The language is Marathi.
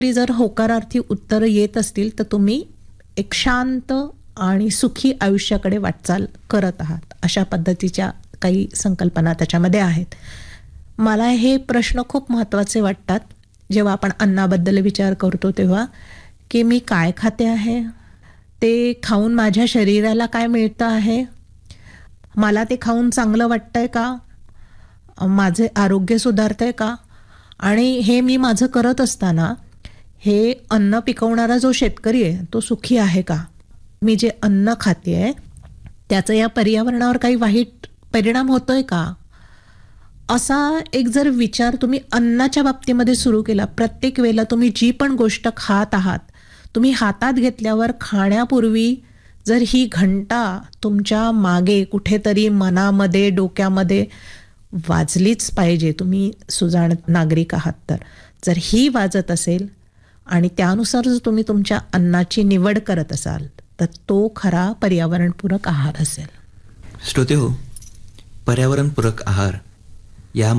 जर होकारार्थी उत्तरं येत असतील तर तुम्ही एक शांत आणि सुखी आयुष्याकडे वाटचाल करत आहात, अशा पद्धतीच्या काही संकल्पना त्याच्यामध्ये आहेत. मला हे प्रश्न खूप महत्त्वाचे वाटतात जेव्हा आपण अन्नाबद्दल विचार करतो तेव्हा, की मी काय खाते आहे, ते खाऊन माझ्या शरीराला काय मिळतं आहे, मला ते खाऊन चांगलं वाटतंय का, माझे आरोग्य सुधारतंय का, आणि हे मी माझं करत असताना हे अन्न पिकवणारा जो शेतकरी आहे तो सुखी आहे का, मी जे अन्न खाते आहे त्याचा या पर्यावरणावर काही वाईट परिणाम होतोय का, असा एक जर विचार तुम्ही अन्नाच्या बाबतीमध्ये सुरू केला, प्रत्येक वेळेला तुम्ही जी पण गोष्ट खात आहात, तुम्ही हातात घेतल्यावर खाण्यापूर्वी जर ही घंटा तुमच्या मागे कुठेतरी मनामध्ये डोक्यामध्ये वाजलीच पाहिजे, तुम्ही सुजाण नागरिक आहात तर, जर ही वाजत असेल आणि त्यानुसार जर तुम्ही तुमच्या अन्नाची निवड करत असाल तर तो खरा पर्यावरणपूरक आहार असेल. श्रोते हो, पर्यावरणपूरक आहार या